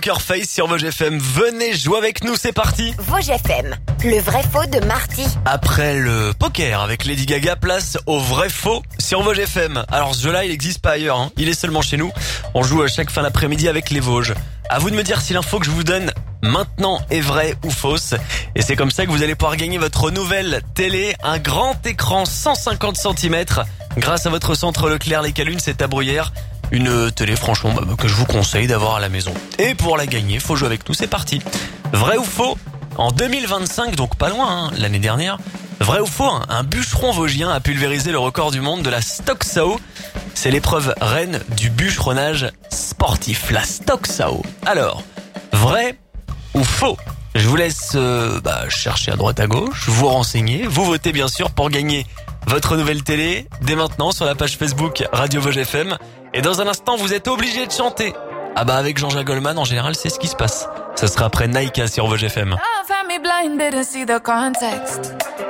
Face sur Vosges FM. Venez jouer avec nous, c'est parti. Vosges FM, le vrai faux de Marty. Après le poker avec Lady Gaga, place au vrai faux sur Vosges FM. Alors ce jeu-là, il n'existe pas ailleurs, il est seulement chez nous. On joue à chaque fin d'après-midi avec les Vosges. À vous de me dire si l'info que je vous donne maintenant est vraie ou fausse. Et c'est comme ça que vous allez pouvoir gagner votre nouvelle télé, un grand écran 150 cm. Grâce à votre centre Leclerc Les Calunes, c'est à Bruyères. Une télé franchement que je vous conseille d'avoir à la maison. Et pour la gagner, faut jouer avec nous, c'est parti. Vrai ou faux? En 2025, donc pas loin, l'année dernière. Vrai ou faux? Un bûcheron vosgien a pulvérisé le record du monde de la Stock Sao. C'est l'épreuve reine du bûcheronnage sportif, la Stock Sao. Alors, vrai ou faux? Je vous laisse chercher à droite à gauche, vous renseigner, vous votez bien sûr pour gagner votre nouvelle télé dès maintenant sur la page Facebook Radio Vosges FM. Et dans un instant, vous êtes obligé de chanter. Avec Jean-Jacques Goldman, en général, c'est ce qui se passe. Ça sera après Naïka sur Vosges FM.